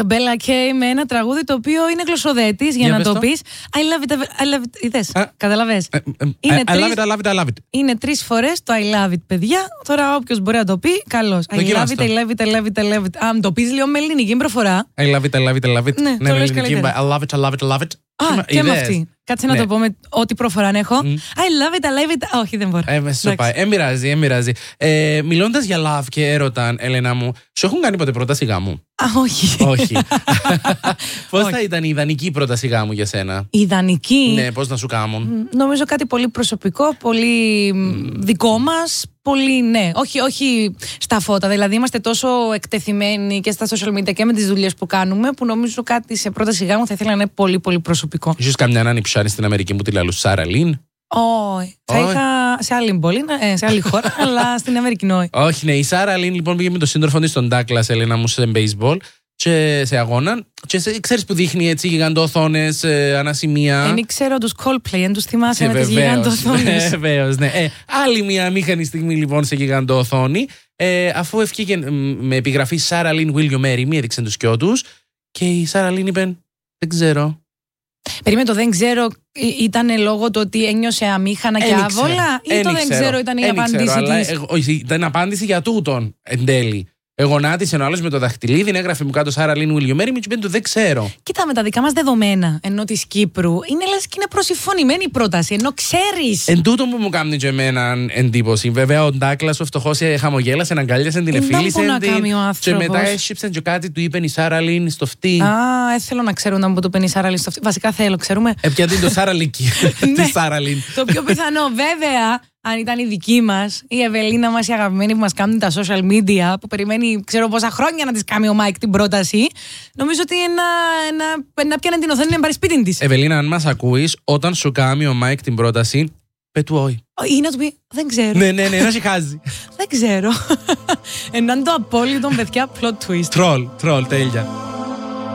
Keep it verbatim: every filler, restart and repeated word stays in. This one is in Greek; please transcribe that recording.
Μπέλα Κέι με ένα τραγούδι το οποίο είναι γλωσσοδέτης για, για να το πεις. I love it, I love it. Είδες, uh, καταλαβες. Uh, uh, I, I love it, I love it, I love it. Είναι τρεις φορές το I love it, παιδιά. Τώρα όποιος μπορεί να το πει, καλώς. I love it, I love it, I love it, I love it. Αν το πεις λίγο με ελληνική προφορά. I love it, I love it, I love it. Ναι, ναι, το με λες ελληνική. I love it, I love it, I love it. Α, και με αυτή. Κάτσε να ναι. το πω με ό,τι προφορά αν έχω. Mm. I love it, I love it. Όχι, δεν μπορώ. Ε, με σου πάει. Ε, μοιράζει, ε, μοιράζει. Ε, μιλώντας για love και έρωτα, Έλενα μου, σου έχουν κάνει ποτέ πρόταση γάμου? Α, όχι. Όχι. Πώς θα ήταν η ιδανική πρόταση γάμου για σένα? Η ιδανική. Ναι, πώς να σου κάμουν? Νομίζω κάτι πολύ προσωπικό, πολύ mm. δικό μας. Πολύ, ναι. Όχι, όχι στα φώτα. Δηλαδή, είμαστε τόσο εκτεθειμένοι και στα social media και με τις δουλειές που κάνουμε, που νομίζω κάτι σε πρόταση γάμου θα ήθελα να είναι πολύ, πολύ προσωπικό. Ίσως καμιά να ψάρι στην Αμερική που τη λαλούς Σάρα Λίν. Όχι. Θα είχα σε άλλη πόλη, σε άλλη χώρα, αλλά στην Αμερική όχι. Όχι, ναι. Η Σάρα Λίν λοιπόν πήγε με τον σύντροφο της στον Ντάκλας, Έλενα μου, σε baseball. Και σε αγώνα. Και σε, ξέρεις που δείχνει έτσι γιγαντοοθόνες, ε, ανασημεία. Δεν ξέρω τους Coldplay, δεν τους θυμάσαι με τις γιγαντοοθόνες. Βεβαίως, ναι. Ε, άλλη μια αμήχανη στιγμή λοιπόν σε γιγαντοοθόνη. Ε, αφού ευκήγε με επιγραφή Sarah Lynn Will You Marry Me, έδειξαν τους σκιό τους. Και η Sarah Lynn είπε, δεν ξέρω. Περίμενε, το δεν ξέρω ήταν λόγω του ότι ένιωσε αμήχανα και άβολα, ή το δεν ξέρω ήταν η απάντηση της? Όχι, ήταν απάντηση για τούτον εν τέλει. Εγωνάτισε ο άλλος με το δαχτυλίδι, έγραφε μου κάτω Sarah Lynn Will You Marry Me και είπε δεν ξέρω. Κοίτα, με τα δικά μας δεδομένα, ενώ της Κύπρου, είναι λες και είναι προσυφωνημένη η πρόταση, ενώ ξέρεις. Εν τούτο που μου κάνει και εμένα εντύπωση. Βέβαια, ο Ντάκλας, ο φτωχός, χαμογέλασε, αγκάλιασε, την εφίλησε. Και μετά έσυψε και κάτι, του είπε η Sarah Lynn στο φτύ. Α, θέλω να ξέρουν να μου το είπε η Sarah Lynn στο φτύ. Βασικά θέλω, ξέρουμε. Ε, ποια είναι το Sarah Lynn. Τη Sarah Lynn. Το πιο πιθανό, βέβαια. Αν ήταν η δική μας, η Ευελίνα μας, η αγαπημένη που μας κάνουν τα social media, που περιμένει ξέρω πόσα χρόνια να της κάνει ο Μάικ την πρόταση, νομίζω ότι να πιάνε την οθόνη να πάρει σπίτι της. Ευελίνα, αν μας ακούεις, όταν σου κάνει ο Μάικ την πρόταση, πε του όχι. Ή να του πει, δεν ξέρω. Ναι, ναι, ναι, να συχάζει. Δεν ξέρω. Ενάν το απόλυτο, παιδιά, plot twist. Τρολ, τρολ, τέλεια.